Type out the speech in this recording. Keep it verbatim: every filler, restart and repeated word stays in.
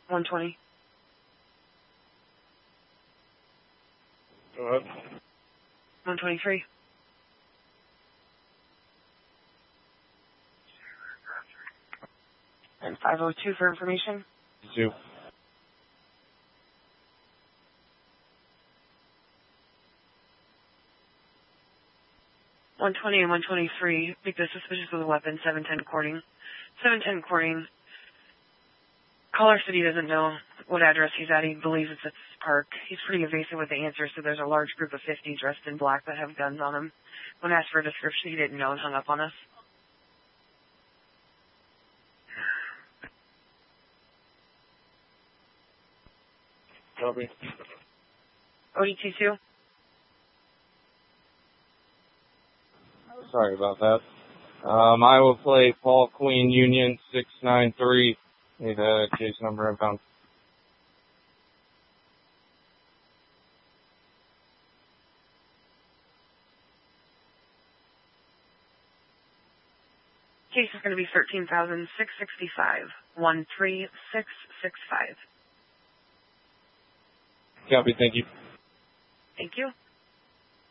one twenty. Go ahead. one twenty-three. And five oh two for information. Two. one twenty and one twenty-three, make this suspicious with a weapon, seven ten courting. seven ten courting. Caller said he doesn't know what address he's at. He believes it's at this park. He's pretty evasive with the answer, so there's a large group of fifty dressed in black that have guns on them. When asked for a description, he didn't know and hung up on us. Copy. O D T two? Sorry about that. Um, I will play Paul Queen Union six nine three. Need a case number and pound. Case is going to be thirteen thousand six hundred sixty-five. one three six six five. Copy, thank you. Thank you.